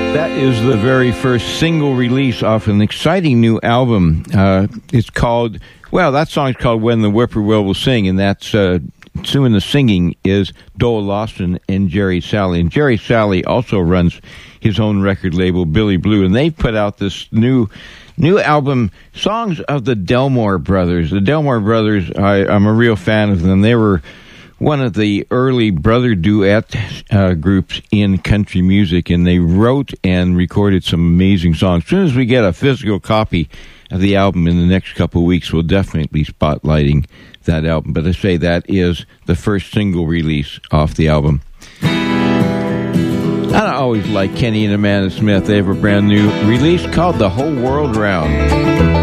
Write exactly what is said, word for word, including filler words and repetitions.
That is the very first single release off an exciting new album. Uh, it's called, well, that song's called When the Whippoorwill Will Sing, and that's uh, doing the singing is Doyle Lawson and Jerry Salley. And Jerry Salley also runs his own record label, Billy Blue, and they've put out this new new album, Songs of the Delmore Brothers. The Delmore Brothers, I, I'm a real fan of them. They were one of the early brother duet uh, groups in country music, and they wrote and recorded some amazing songs. As soon as we get a physical copy of the album in the next couple of weeks, we'll definitely be spotlighting that album. But I say that is the first single release off the album. I always like Kenny and Amanda Smith. They have a brand new release called The Whole World Round.